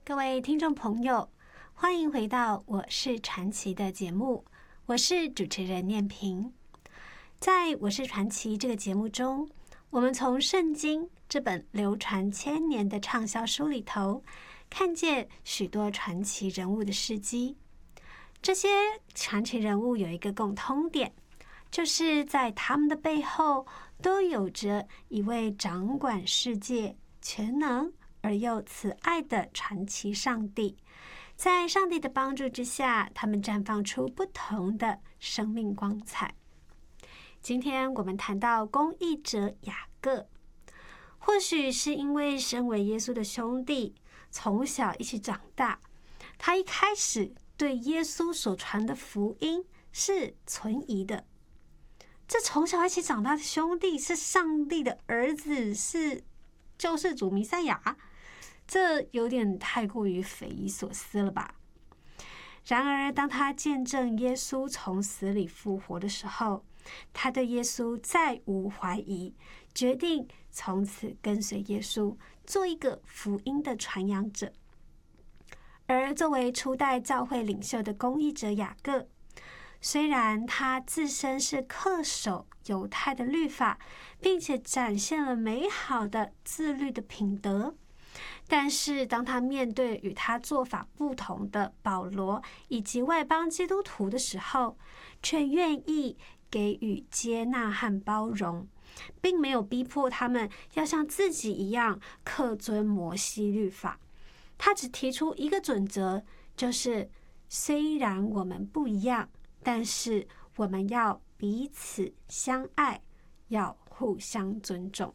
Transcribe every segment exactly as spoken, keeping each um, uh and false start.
各位听众朋友，欢迎回到我是传奇的节目，我是主持人念萍。在我是传奇这个节目中，我们从圣经这本流传千年的畅销书里头，看见许多传奇人物的事迹。这些传奇人物有一个共通点，就是在他们的背后都有着一位掌管世界、全能而又慈爱的传奇上帝。在上帝的帮助之下，他们绽放出不同的生命光彩。今天我们谈到公义者雅各，或许是因为身为耶稣的兄弟，从小一起长大，他一开始对耶稣所传的福音是存疑的。这从小一起长大的兄弟是上帝的儿子，是救世主弥赛亚，这有点太过于匪夷所思了吧？然而，当他见证耶稣从死里复活的时候，他对耶稣再无怀疑，决定从此跟随耶稣，做一个福音的传扬者。而作为初代教会领袖的公义者雅各，虽然他自身是恪守犹太的律法，并且展现了美好的自律的品德，但是当他面对与他做法不同的保罗以及外邦基督徒的时候，却愿意给予接纳和包容，并没有逼迫他们要像自己一样恪遵摩西律法。他只提出一个准则，就是虽然我们不一样，但是我们要彼此相爱，要互相尊重。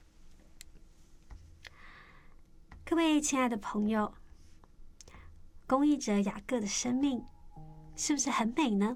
各位亲爱的朋友，公义者雅各的生命是不是很美呢？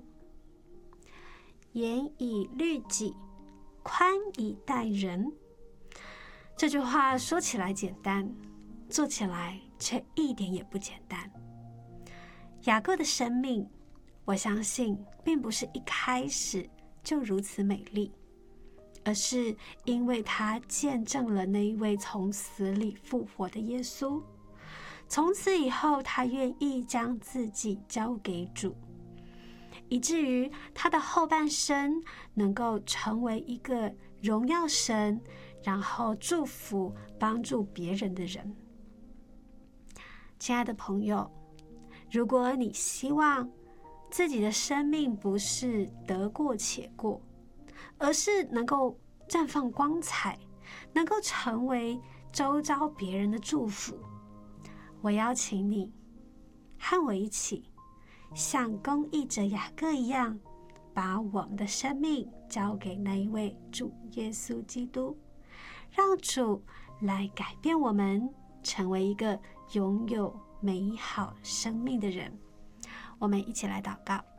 严以律己，宽以待人。这句话说起来简单，做起来却一点也不简单。雅各的生命，我相信并不是一开始就如此美丽，而是因为他见证了那一位从死里复活的耶稣。从此以后，他愿意将自己交给主，以至于他的后半生能够成为一个荣耀神，然后祝福帮助别人的人。亲爱的朋友，如果你希望自己的生命不是得过且过，而是能够绽放光彩，能够成为周遭别人的祝福，我邀请你和我一起像公义者雅各一样，把我们的生命交给那一位主耶稣基督，让主来改变我们，成为一个拥有美好生命的人。我们一起来祷告。